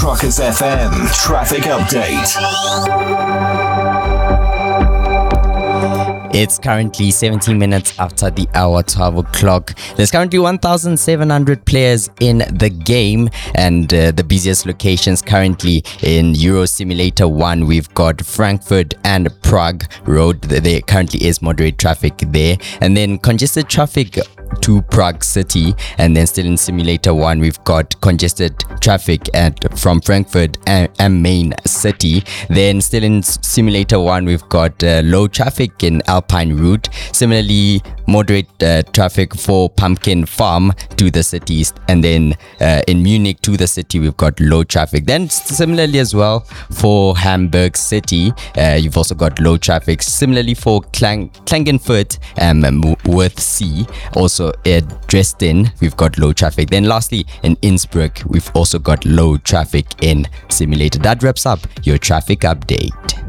Rockers FM traffic update. It's currently 17 minutes after the hour, 12 o'clock. There's currently 1,700 players in the game, and the busiest locations currently in Euro Simulator 1, we've got Frankfurt and Prague Road. There currently is moderate traffic there, and then congested traffic to Prague City, and then still in Simulator 1 we've got congested traffic from Frankfurt and Main City. Then still in Simulator 1 we've got low traffic in Alpine Route, similarly moderate traffic for Pumpkin Farm to the cities, and then in Munich to the city we've got low traffic. Then similarly as well for Hamburg City, you've also got low traffic. Similarly for Klagenfurt with C, also at Dresden we've got low traffic. Then lastly in Innsbruck we've also got low traffic in Simulator. That wraps up your traffic update.